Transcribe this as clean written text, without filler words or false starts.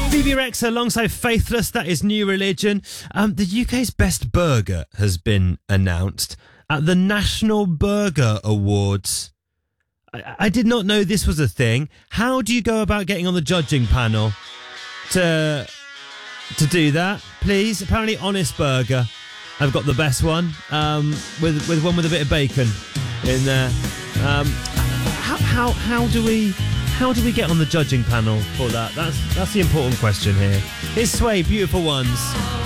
Phoebe Rex alongside Faithless, that is New Religion. The UK's best burger has been announced at the National Burger Awards. I did not know this was a thing. How do you go about getting on the judging panel to do that, please? Apparently Honest Burger have got the best one, with one with a bit of bacon in there. How do we get on the judging panel for that? That's the important question here. It's Sway, Beautiful Ones.